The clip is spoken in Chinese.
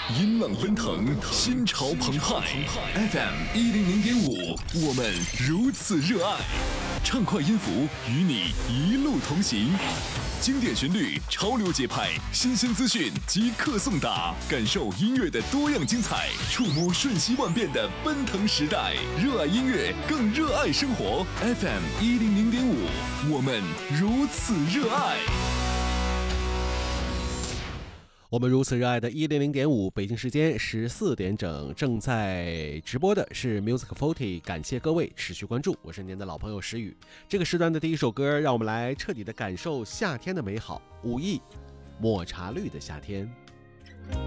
音浪奔腾，心潮澎湃。FM100.5，我们如此热爱。畅快音符与你一路同行，经典旋律，潮流节拍，新鲜资讯即刻送达，感受音乐的多样精彩，触摸瞬息万变的奔腾时代。热爱音乐，更热爱生活。FM100.5，我们如此热爱。 我们如此热爱的100.5，北京时间14点整，正在直播的是 Music 40，感谢各位持续关注，我是您的老朋友石宇。这个时段的第一首歌，让我们来彻底的感受夏天的美好，武艺抹茶绿的夏天。